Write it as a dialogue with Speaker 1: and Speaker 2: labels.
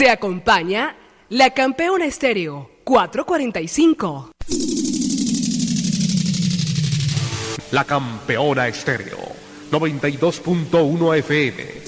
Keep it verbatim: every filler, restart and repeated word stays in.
Speaker 1: Te acompaña la Campeona Estéreo cuatrocientos cuarenta y cinco.
Speaker 2: La Campeona Estéreo noventa y dos punto uno F M.